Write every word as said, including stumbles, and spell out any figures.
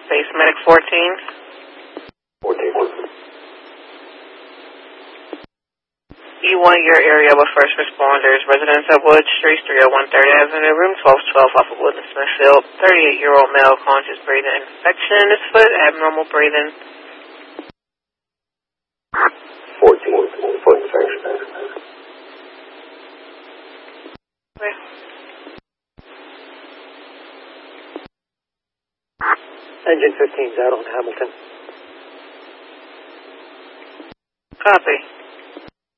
Base Medic fourteen. fourteen. You want your area with first responders. Residents of Wood Street, three oh one third Avenue, room twelve twelve off of Woodland Smithfield. thirty-eight-year-old male, conscious breathing, infection in his foot, abnormal breathing. fourteen. Foot infection. Okay. Engine fifteen's out on Hamilton. Copy.